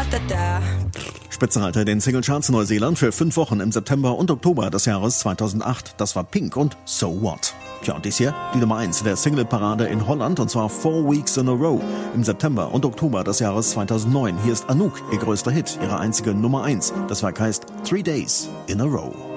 Spitzenreiter den Singlecharts in Neuseeland für 5 Wochen im September und Oktober des Jahres 2008. Das war Pink und So What. Tja, und dies hier die Nummer 1 der Single-Parade in Holland, und zwar 4 Weeks in a Row im September und Oktober des Jahres 2009. Hier ist Anouk, ihr größter Hit, ihre einzige Nummer 1. Das Werk heißt 3 Days in a Row.